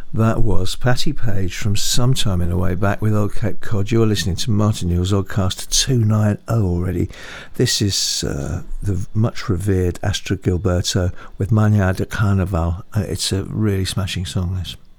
That was Patti Page from Sometime in the Way Back with Old Cape Cod. You're listening to Martin Newell's Oddcast 290 already. This is the much revered Astrud Gilberto with Manhã de Carnaval. It's a really smashing song, this.